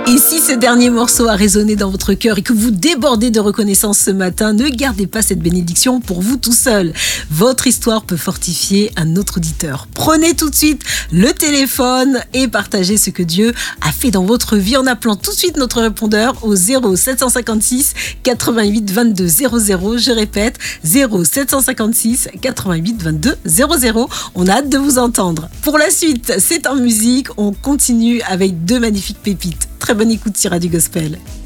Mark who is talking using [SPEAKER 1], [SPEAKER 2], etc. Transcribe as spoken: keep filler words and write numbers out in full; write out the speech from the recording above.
[SPEAKER 1] Et si ce dernier morceau a résonné dans votre cœur et que vous débordez de reconnaissance ce matin, ne gardez pas cette bénédiction pour vous tout seul. Votre histoire peut fortifier un autre auditeur. Prenez tout de suite le téléphone et partagez ce que Dieu a fait dans votre vie en appelant tout de suite notre répondeur au zéro sept cent cinquante-six quatre-vingt-huit vingt-deux zéro zéro. Je répète, zéro sept cent cinquante-six quatre-vingt-huit vingt-deux zéro zéro. On a hâte de vous entendre. Pour la suite, c'est en musique. On continue avec deux magnifiques pépites. Très bonne écoute sur Radio Gospel.